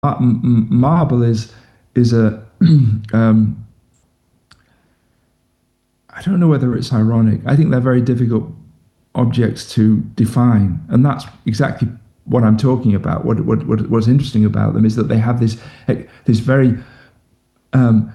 marble is a um, I don't know whether it's ironic. I think they're very difficult objects to define, and that's exactly what I'm talking about. What's interesting about them is that they have this um,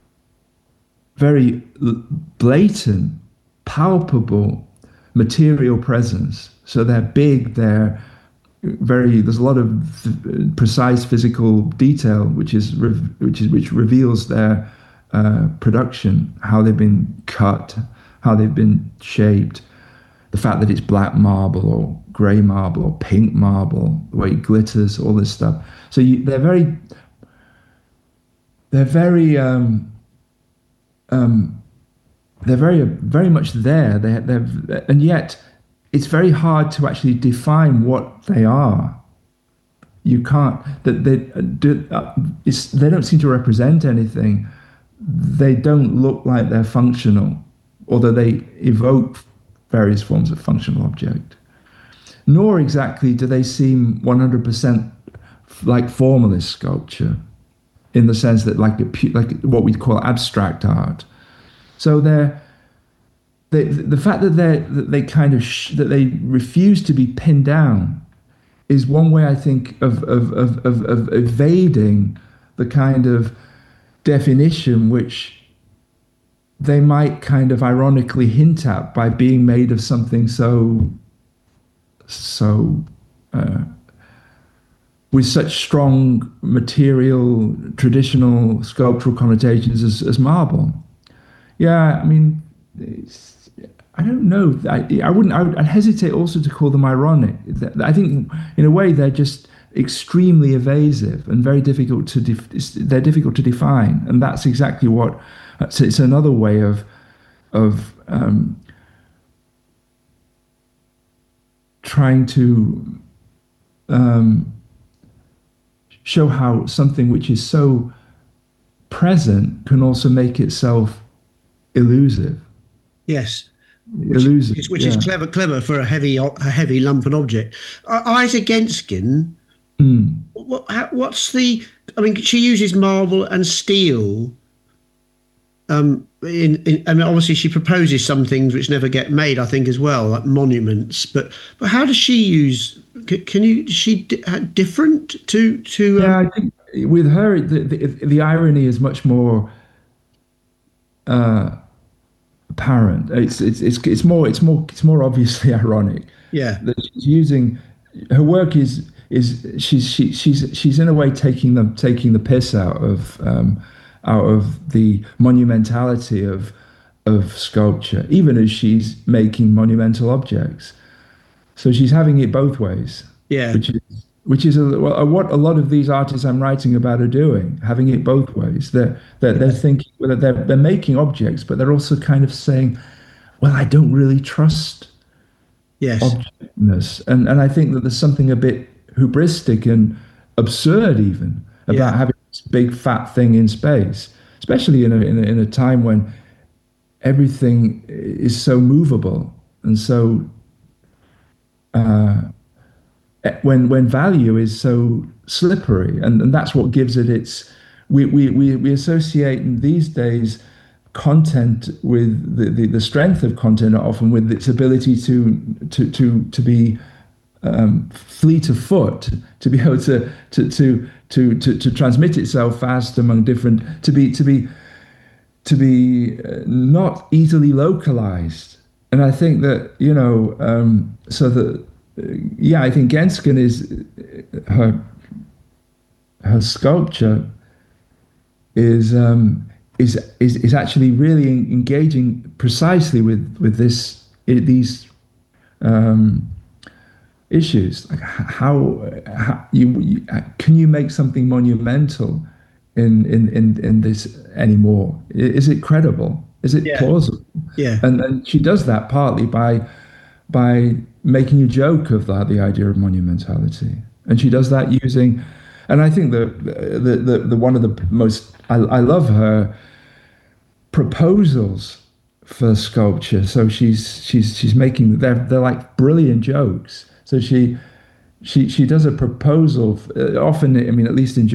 very blatant, palpable material presence. So they're big. They're very. There's a lot of precise physical detail, which reveals their production, how they've been cut, how they've been shaped, the fact that it's black marble or grey marble or pink marble, the way it glitters, all this stuff. So they're very um, very much there. And yet it's very hard to actually define what they are. You can't. That they don't seem to represent anything. They don't look like they're functional, although they evoke various forms of functional object. Nor exactly do they seem 100% like formalist sculpture, in the sense that like what we call abstract art. So the fact that they refuse to be pinned down is one way, I think, of evading the kind of definition which they might kind of ironically hint at by being made of something so with such strong material, traditional sculptural connotations as marble. Yeah, I mean, I don't know. I'd hesitate also to call them ironic. I think, in a way, they're just extremely evasive and very difficult to they're difficult to define, and that's exactly what. So it's another way of trying to show how something which is so present can also make itself elusive. Yes. Elusive. Which is clever for a heavy lumpen object. Isaac Genskin. What's the? I mean, she uses marble and steel. I mean, obviously she proposes some things which never get made, I think, as well, like monuments. But how does she use? Is she different to? Yeah, I think with her the irony is much more apparent. It's more obviously ironic. Yeah, that she's using her work is she's in a way taking the piss out of the monumentality of sculpture, even as she's making monumental objects. So she's having it both ways. Yeah, which is what a lot of these artists I'm writing about are doing, having it both ways. They're thinking, well, they're making objects, but they're also kind of saying, well, I don't really trust objectness, and I think that there's something a bit hubristic and absurd even about having this big fat thing in space, especially in a time when everything is so movable and so when value is so slippery, and that's what gives it its. We associate these days content with the strength of content often with its ability to be fleet of foot, to be able to transmit itself fast among different, to be not easily localized. And I think that so that I think Genskin is her sculpture is actually really engaging precisely with these issues. Like how you can you make something monumental in this anymore? Is it credible? Is it plausible? Yeah. And she does that partly by making a joke of the idea of monumentality, and she does that using. And I think the one of the most I love her proposals for sculpture. So she's making they're like brilliant jokes. So she does a proposal often. I mean, at least in